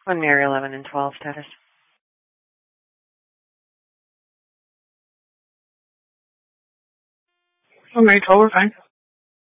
On Mary 11 and 12 status. On Mary 12, we're fine.